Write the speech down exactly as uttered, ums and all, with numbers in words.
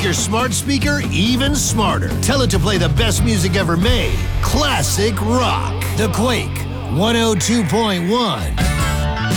make your smart speaker even smarter. Tell it to play the best music ever made. Classic rock. The Quake one oh two point one.